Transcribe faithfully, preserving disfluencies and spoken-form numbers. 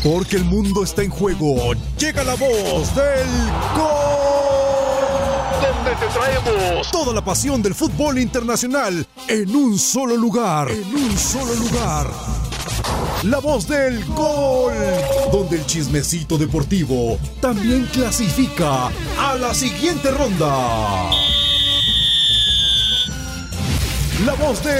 Porque el mundo está en juego. Llega la voz del gol. Donde te traemos toda la pasión del fútbol internacional en un solo lugar. En un solo lugar. La voz del gol. Donde el chismecito deportivo también clasifica a la siguiente ronda. La voz de